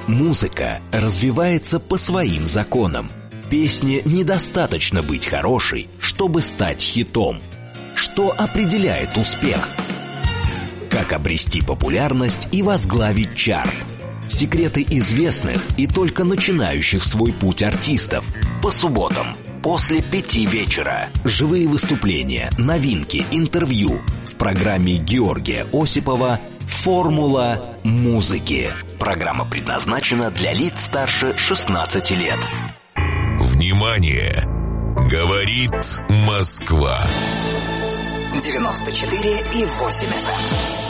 Музыка развивается по своим законам. Песне недостаточно быть хорошей, чтобы стать хитом. Что определяет успех? Как обрести популярность и возглавить чарт? Секреты известных и только начинающих свой путь артистов. По субботам после 5 вечера. Живые выступления, новинки, интервью. В программе Георгия Осипова «Формула музыки». Программа предназначена для лиц старше 16 лет. Внимание! Говорит Москва. 94,8 FM.